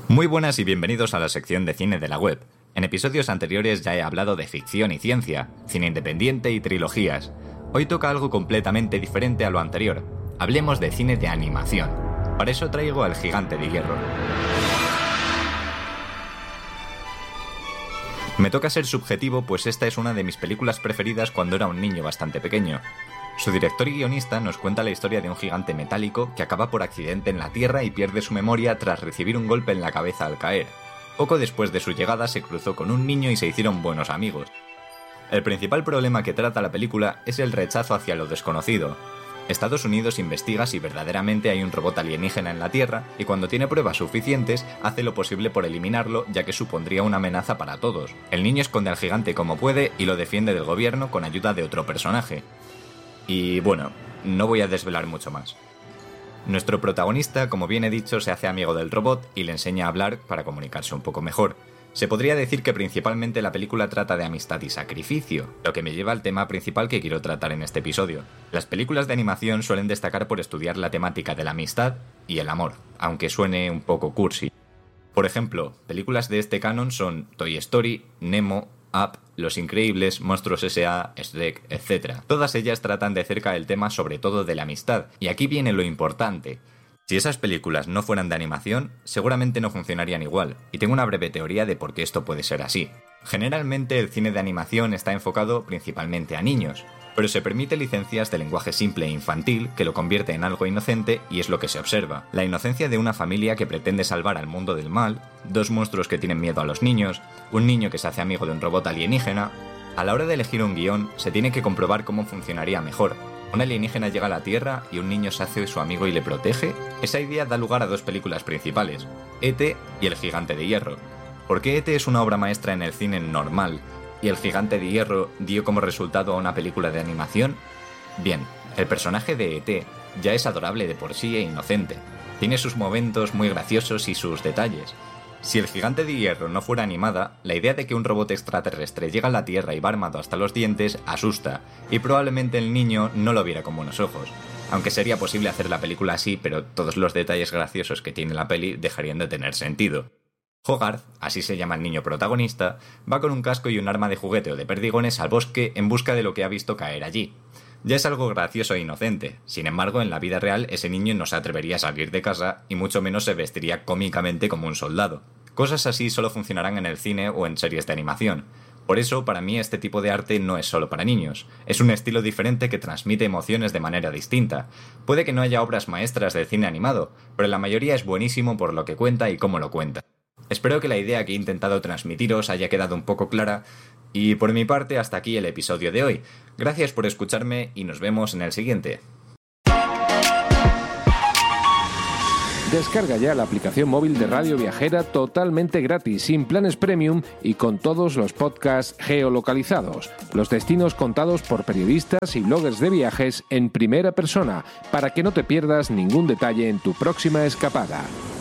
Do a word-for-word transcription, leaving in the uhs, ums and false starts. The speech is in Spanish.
Muy buenas y bienvenidos a la sección de cine de la web. En episodios anteriores ya he hablado de ficción y ciencia, cine independiente y trilogías. Hoy toca algo completamente diferente a lo anterior. Hablemos de cine de animación. Para eso traigo al Gigante de Hierro. Me toca ser subjetivo, pues esta es una de mis películas preferidas cuando era un niño bastante pequeño. Su director y guionista nos cuenta la historia de un gigante metálico que acaba por accidente en la Tierra y pierde su memoria tras recibir un golpe en la cabeza al caer. Poco después de su llegada se cruzó con un niño y se hicieron buenos amigos. El principal problema que trata la película es el rechazo hacia lo desconocido. Estados Unidos investiga si verdaderamente hay un robot alienígena en la Tierra y cuando tiene pruebas suficientes hace lo posible por eliminarlo, ya que supondría una amenaza para todos. El niño esconde al gigante como puede y lo defiende del gobierno con ayuda de otro personaje. Y bueno, no voy a desvelar mucho más. Nuestro protagonista, como bien he dicho, se hace amigo del robot y le enseña a hablar para comunicarse un poco mejor. Se podría decir que principalmente la película trata de amistad y sacrificio, lo que me lleva al tema principal que quiero tratar en este episodio. Las películas de animación suelen destacar por estudiar la temática de la amistad y el amor, aunque suene un poco cursi. Por ejemplo, películas de este canon son Toy Story, Nemo, Up, Los Increíbles, Monstruos S A, Shrek, etcétera. Todas ellas tratan de cerca el tema sobre todo de la amistad, y aquí viene lo importante. Si esas películas no fueran de animación, seguramente no funcionarían igual, y tengo una breve teoría de por qué esto puede ser así. Generalmente el cine de animación está enfocado principalmente a niños, pero se permite licencias de lenguaje simple e infantil que lo convierte en algo inocente y es lo que se observa. La inocencia de una familia que pretende salvar al mundo del mal, dos monstruos que tienen miedo a los niños, un niño que se hace amigo de un robot alienígena. A la hora de elegir un guión, se tiene que comprobar cómo funcionaría mejor. ¿Un alienígena llega a la Tierra y un niño se hace su amigo y le protege? Esa idea da lugar a dos películas principales, E T y El Gigante de Hierro. ¿Por qué E T es una obra maestra en el cine normal y El Gigante de Hierro dio como resultado a una película de animación? Bien, el personaje de E T ya es adorable de por sí e inocente. Tiene sus momentos muy graciosos y sus detalles. Si El Gigante de Hierro no fuera animada, la idea de que un robot extraterrestre llega a la Tierra y va armado hasta los dientes asusta, y probablemente el niño no lo viera con buenos ojos. Aunque sería posible hacer la película así, pero todos los detalles graciosos que tiene la peli dejarían de tener sentido. Hogarth, así se llama el niño protagonista, va con un casco y un arma de juguete o de perdigones al bosque en busca de lo que ha visto caer allí. Ya es algo gracioso e inocente, sin embargo en la vida real ese niño no se atrevería a salir de casa y mucho menos se vestiría cómicamente como un soldado. Cosas así solo funcionarán en el cine o en series de animación. Por eso, para mí este tipo de arte no es solo para niños. Es un estilo diferente que transmite emociones de manera distinta. Puede que no haya obras maestras del cine animado, pero la mayoría es buenísimo por lo que cuenta y cómo lo cuenta. Espero que la idea que he intentado transmitiros haya quedado un poco clara, y por mi parte hasta aquí el episodio de hoy. Gracias por escucharme y nos vemos en el siguiente. Descarga ya la aplicación móvil de Radio Viajera totalmente gratis, sin planes premium y con todos los podcasts geolocalizados. Los destinos contados por periodistas y bloggers de viajes en primera persona, para que no te pierdas ningún detalle en tu próxima escapada.